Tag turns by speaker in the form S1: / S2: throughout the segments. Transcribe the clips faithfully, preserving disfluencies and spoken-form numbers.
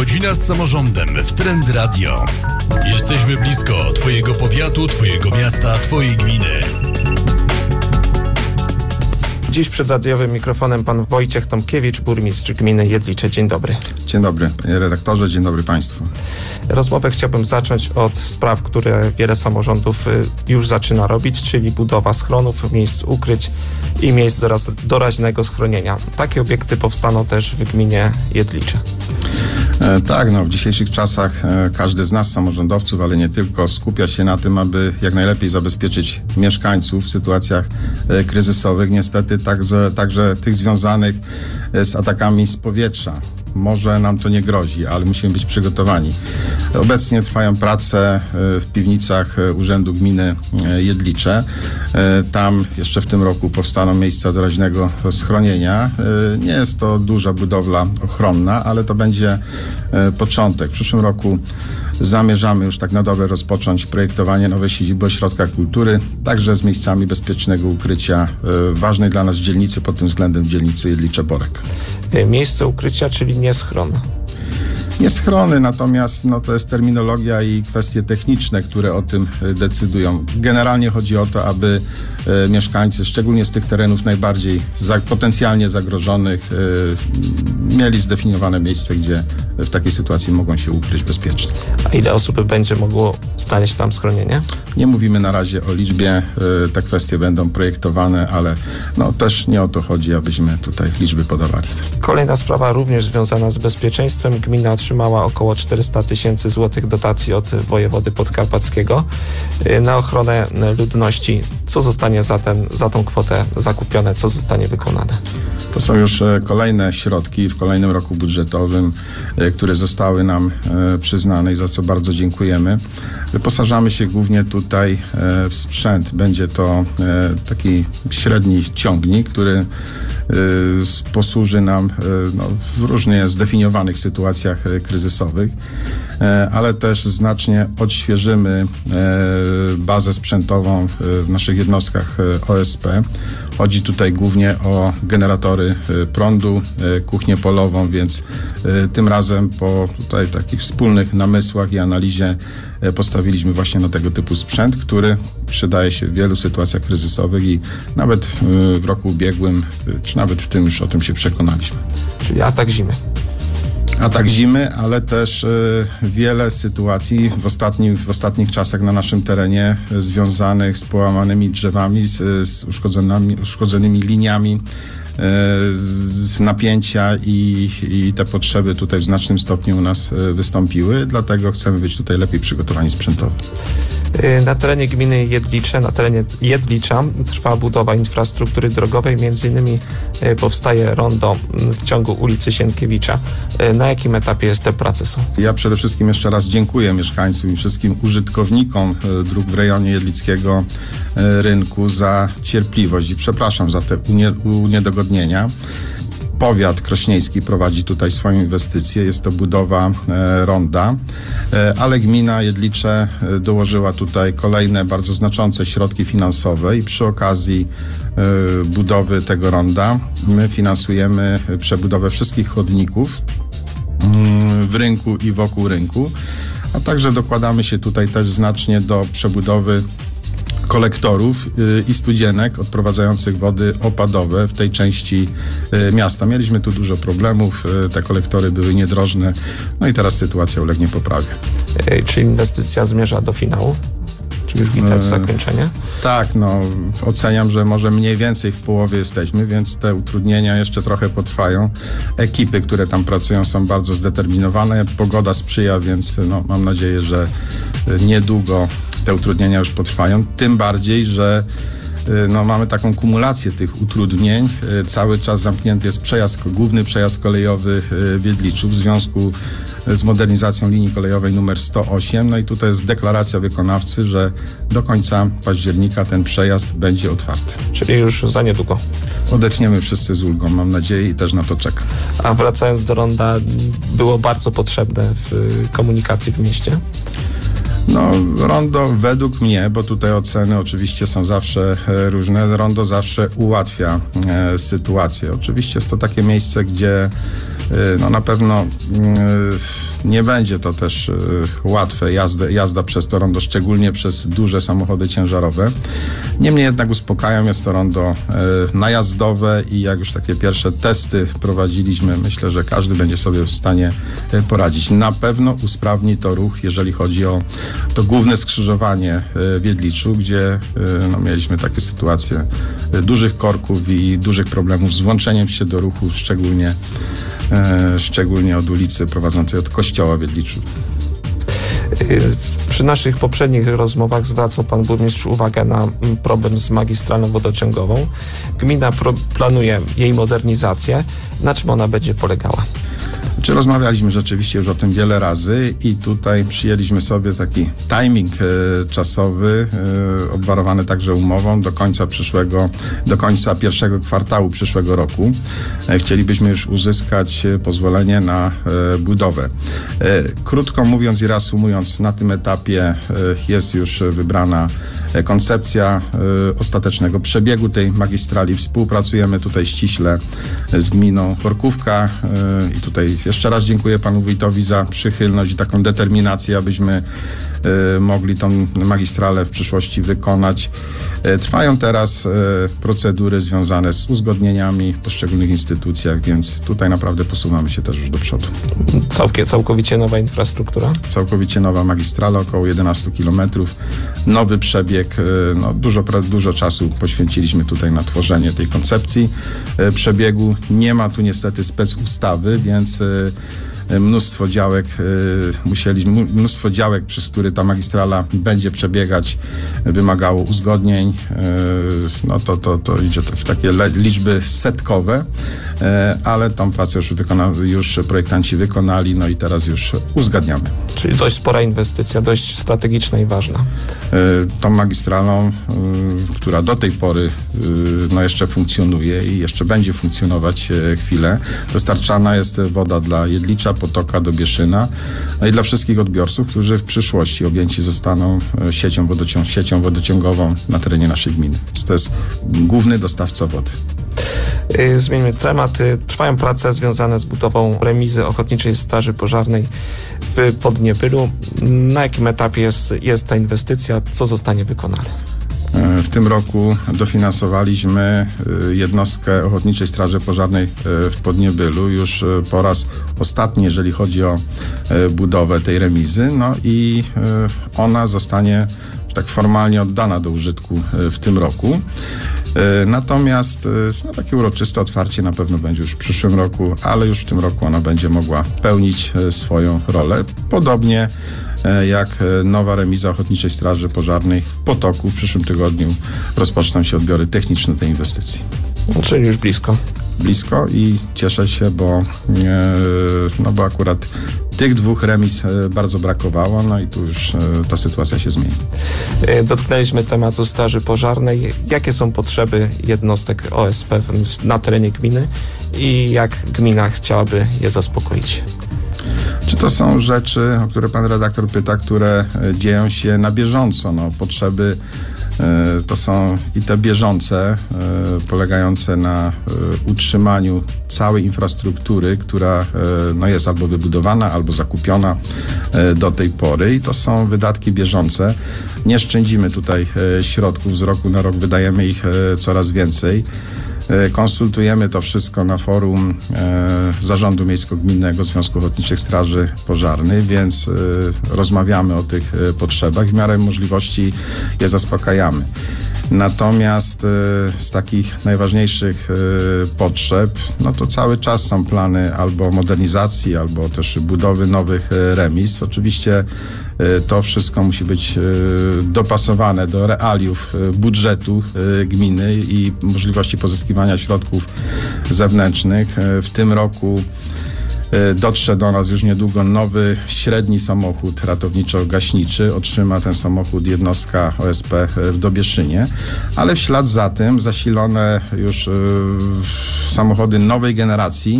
S1: Godzina z samorządem w Trend Radio. Jesteśmy blisko Twojego powiatu, Twojego miasta, Twojej gminy.
S2: Dziś przed radiowym mikrofonem pan Wojciech Tomkiewicz, burmistrz gminy Jedlicze. Dzień dobry.
S3: Dzień dobry, panie redaktorze, dzień dobry państwu.
S2: Rozmowę chciałbym zacząć od spraw, które wiele samorządów już zaczyna robić, czyli budowa schronów, miejsc ukryć i miejsc doraz, doraźnego schronienia. Takie obiekty powstaną też w gminie Jedlicze.
S3: E, tak, no w dzisiejszych czasach e, każdy z nas, samorządowców, ale nie tylko, skupia się na tym, aby jak najlepiej zabezpieczyć mieszkańców w sytuacjach e, kryzysowych. Niestety także, także tych związanych e, z atakami z powietrza. Może nam to nie grozi, ale musimy być przygotowani. Obecnie trwają prace w piwnicach Urzędu Gminy Jedlicze. Tam jeszcze w tym roku powstaną miejsca doraźnego schronienia. Nie jest to duża budowla ochronna, ale to będzie początek. W przyszłym roku zamierzamy już tak na dobre rozpocząć projektowanie nowej siedziby ośrodka kultury, także z miejscami bezpiecznego ukrycia ważnej dla nas dzielnicy pod tym względem dzielnicy Jedlicze-Borek.
S2: Miejsce ukrycia, czyli nie schron.
S3: Nie schrony, natomiast no, to jest terminologia i kwestie techniczne, które o tym decydują. Generalnie chodzi o to, aby e, mieszkańcy, szczególnie z tych terenów najbardziej za, potencjalnie zagrożonych, e, mieli zdefiniowane miejsce, gdzie w takiej sytuacji mogą się ukryć bezpiecznie.
S2: A ile osób będzie mogło znaleźć tam schronienie?
S3: Nie mówimy na razie o liczbie, e, te kwestie będą projektowane, ale no, też nie o to chodzi, abyśmy tutaj liczby podawali.
S2: Kolejna sprawa również związana z bezpieczeństwem. Gmina otrzymała około czterysta tysięcy złotych dotacji od wojewody podkarpackiego na ochronę ludności. Co zostanie za, ten, za tą kwotę zakupione? Co zostanie wykonane?
S3: To są już kolejne środki w kolejnym roku budżetowym, które zostały nam przyznane i za co bardzo dziękujemy. Wyposażamy się głównie tutaj w sprzęt. Będzie to taki średni ciągnik, który posłuży nam no, w różnie zdefiniowanych sytuacjach kryzysowych, ale też znacznie odświeżymy bazę sprzętową w naszych jednostkach O S P. Chodzi tutaj głównie o generatory prądu, kuchnię polową, więc tym razem po tutaj takich wspólnych namysłach i analizie postawiliśmy właśnie na tego typu sprzęt, który przydaje się w wielu sytuacjach kryzysowych i nawet w roku ubiegłym, czy nawet w tym już o tym się przekonaliśmy.
S2: Czyli atak zimy.
S3: Atak zimy, ale też y, wiele sytuacji w, ostatnim, w ostatnich czasach na naszym terenie y, związanych z połamanymi drzewami, z, z uszkodzonymi, uszkodzonymi liniami, y, z napięcia i, i te potrzeby tutaj w znacznym stopniu u nas y, wystąpiły, dlatego chcemy być tutaj lepiej przygotowani sprzętowo.
S2: Na terenie gminy Jedlicze, na terenie Jedlicza trwa budowa infrastruktury drogowej, między innymi powstaje rondo w ciągu ulicy Sienkiewicza. Na jakim etapie te prace są?
S3: Ja przede wszystkim jeszcze raz dziękuję mieszkańcom i wszystkim użytkownikom dróg w rejonie jedlickiego rynku za cierpliwość i przepraszam za te uniedogodnienia. Powiat krośnieński prowadzi tutaj swoją inwestycję, jest to budowa e, ronda, e, ale gmina Jedlicze e, dołożyła tutaj kolejne bardzo znaczące środki finansowe i przy okazji e, budowy tego ronda my finansujemy przebudowę wszystkich chodników mm, w rynku i wokół rynku, a także dokładamy się tutaj też znacznie do przebudowy kolektorów i studzienek odprowadzających wody opadowe w tej części miasta. Mieliśmy tu dużo problemów, te kolektory były niedrożne, no i teraz sytuacja ulegnie poprawie.
S2: Czy inwestycja zmierza do finału? Czy już widać zakończenie?
S3: Tak, no oceniam, że może mniej więcej w połowie jesteśmy, więc te utrudnienia jeszcze trochę potrwają. Ekipy, które tam pracują, są bardzo zdeterminowane, pogoda sprzyja, więc no, mam nadzieję, że niedługo te utrudnienia już potrwają, tym bardziej, że no, mamy taką kumulację tych utrudnień. Cały czas zamknięty jest przejazd, główny przejazd kolejowy w Jedliczu w związku z modernizacją linii kolejowej numer sto osiem. No i tutaj jest deklaracja wykonawcy, że do końca października ten przejazd będzie otwarty.
S2: Czyli już za niedługo.
S3: Odetchniemy wszyscy z ulgą, mam nadzieję, i też na to czekam.
S2: A wracając do ronda, było bardzo potrzebne w komunikacji w mieście?
S3: No, rondo według mnie, bo tutaj oceny oczywiście są zawsze różne, rondo zawsze ułatwia e, sytuację. Oczywiście jest to takie miejsce, gdzie No na pewno nie będzie to też łatwe jazda, jazda przez to rondo, szczególnie przez duże samochody ciężarowe. Niemniej jednak uspokajam, jest to rondo najazdowe i jak już takie pierwsze testy prowadziliśmy, myślę, że każdy będzie sobie w stanie poradzić. Na pewno usprawni to ruch, jeżeli chodzi o to główne skrzyżowanie w Jedliczu, gdzie no, mieliśmy takie sytuacje dużych korków i dużych problemów z włączeniem się do ruchu, szczególnie, e, szczególnie od ulicy prowadzącej od kościoła w Jedliczu.
S2: Przy naszych poprzednich rozmowach zwracał pan burmistrz uwagę na problem z magistralą wodociągową. Gmina pro- planuje jej modernizację. Na czym ona będzie polegała?
S3: Czy rozmawialiśmy rzeczywiście już o tym wiele razy i tutaj przyjęliśmy sobie taki timing e, czasowy, e, obwarowany także umową do końca przyszłego, do końca pierwszego kwartału przyszłego roku. E, chcielibyśmy już uzyskać pozwolenie na e, budowę. E, krótko mówiąc i reasumując, na tym etapie e, jest już wybrana koncepcja e, ostatecznego przebiegu tej magistrali. Współpracujemy tutaj ściśle z gminą Chorkówka e, i tutaj jeszcze raz dziękuję panu wójtowi za przychylność i taką determinację, abyśmy y, mogli tą magistralę w przyszłości wykonać. Y, trwają teraz y, procedury związane z uzgodnieniami w poszczególnych instytucjach, więc tutaj naprawdę posuwamy się też już do przodu.
S2: Całkie, całkowicie nowa infrastruktura?
S3: Całkowicie nowa magistrala, około jedenaście kilometrów, nowy przebieg. Y, no, dużo, dużo czasu poświęciliśmy tutaj na tworzenie tej koncepcji y, przebiegu. Nie ma tu niestety specustawy, więc y, mnóstwo działek musieli, mnóstwo działek, przez które ta magistrala będzie przebiegać, wymagało uzgodnień. No to, to, to idzie w takie liczby setkowe, ale tą pracę już, wykona, już projektanci wykonali, no i teraz już uzgadniamy.
S2: Czyli dość spora inwestycja, dość strategiczna i ważna.
S3: Tą magistralą, która do tej pory no jeszcze funkcjonuje i jeszcze będzie funkcjonować chwilę, dostarczana jest woda dla Jedlicza, Potoka, do Bieszyna, no i dla wszystkich odbiorców, którzy w przyszłości objęci zostaną siecią, wodocią- siecią wodociągową na terenie naszej gminy. Więc to jest główny dostawca wody.
S2: Zmieńmy temat. Trwają prace związane z budową remizy Ochotniczej Straży Pożarnej w Podniebylu. Na jakim etapie jest, jest ta inwestycja? Co zostanie wykonane?
S3: W tym roku dofinansowaliśmy jednostkę Ochotniczej Straży Pożarnej w Podniebylu już po raz ostatni, jeżeli chodzi o budowę tej remizy. No i ona zostanie tak formalnie oddana do użytku w tym roku. Natomiast no, takie uroczyste otwarcie na pewno będzie już w przyszłym roku, ale już w tym roku ona będzie mogła pełnić swoją rolę. Podobnie jak nowa remiza Ochotniczej Straży Pożarnej w Potoku. W przyszłym tygodniu rozpoczną się odbiory techniczne tej inwestycji.
S2: Czyli już blisko.
S3: Blisko i cieszę się, bo, no bo akurat tych dwóch remiz bardzo brakowało, no i tu już ta sytuacja się zmieni.
S2: Dotknęliśmy tematu Straży Pożarnej. Jakie są potrzeby jednostek O S P na terenie gminy i jak gmina chciałaby je zaspokoić?
S3: Czy to są rzeczy, o które pan redaktor pyta, które dzieją się na bieżąco? No, potrzeby to są i te bieżące, polegające na utrzymaniu całej infrastruktury, która no, jest albo wybudowana, albo zakupiona do tej pory i to są wydatki bieżące. Nie szczędzimy tutaj środków, z roku na rok wydajemy ich coraz więcej. Konsultujemy to wszystko na forum e, Zarządu Miejsko-Gminnego Związku Ochotniczych Straży Pożarnych, więc e, rozmawiamy o tych e, potrzebach i w miarę możliwości je zaspokajamy. Natomiast e, z takich najważniejszych e, potrzeb, no to cały czas są plany albo modernizacji, albo też budowy nowych e, remiz. Oczywiście to wszystko musi być dopasowane do realiów budżetu gminy i możliwości pozyskiwania środków zewnętrznych. W tym roku dotrze do nas już niedługo nowy średni samochód ratowniczo-gaśniczy. Otrzyma ten samochód jednostka O S P w Dobieszynie, ale w ślad za tym zasilone już samochody nowej generacji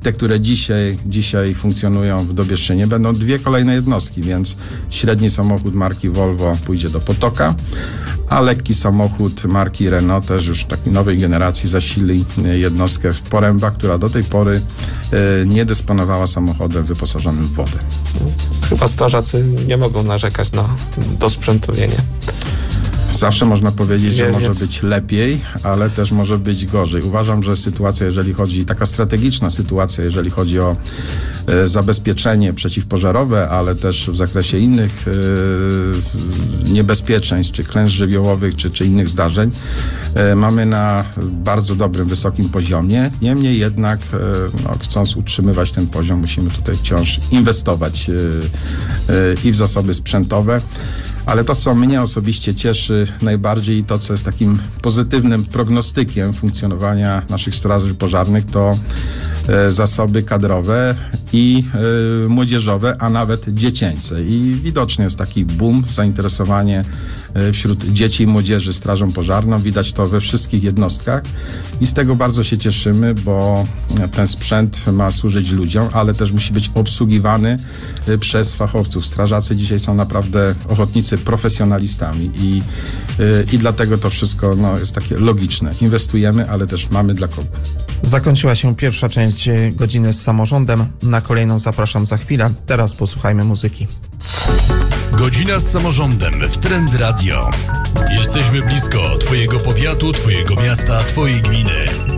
S3: te, które dzisiaj, dzisiaj funkcjonują w Dobieszczynie, będą dwie kolejne jednostki, więc średni samochód marki Volvo pójdzie do Potoka, a lekki samochód marki Renault też już takiej nowej generacji zasili jednostkę w Porębach, która do tej pory e, nie dysponowała samochodem wyposażonym w wodę.
S2: Chyba strażacy nie mogą narzekać na dosprzętowienie.
S3: Zawsze można powiedzieć, że
S2: Wie,
S3: może
S2: więc...
S3: być lepiej, ale też może być gorzej. Uważam, że sytuacja, jeżeli chodzi, taka strategiczna sytuacja, jeżeli chodzi o e, zabezpieczenie przeciwpożarowe, ale też w zakresie innych e, niebezpieczeństw, czy klęsk żywiołowych, czy, czy innych zdarzeń, e, mamy na bardzo dobrym, wysokim poziomie. Niemniej jednak, e, no, chcąc utrzymywać ten poziom, musimy tutaj wciąż inwestować e, e, i w zasoby sprzętowe. Ale to, co mnie osobiście cieszy najbardziej i to, co jest takim pozytywnym prognostykiem funkcjonowania naszych straży pożarnych, to e, zasoby kadrowe i e, młodzieżowe, a nawet dziecięce. I widoczny jest taki boom, zainteresowanie e, wśród dzieci i młodzieży strażą pożarną. Widać to we wszystkich jednostkach i z tego bardzo się cieszymy, bo ten sprzęt ma służyć ludziom, ale też musi być obsługiwany e, przez fachowców. Strażacy dzisiaj są naprawdę ochotnicy profesjonalistami i, yy, i dlatego to wszystko no, jest takie logiczne. Inwestujemy, ale też mamy dla kogo.
S4: Zakończyła się pierwsza część godziny z samorządem. Na kolejną zapraszam za chwilę. Teraz posłuchajmy muzyki.
S1: Godzina z samorządem w Trend Radio. Jesteśmy blisko Twojego powiatu, Twojego miasta, Twojej gminy.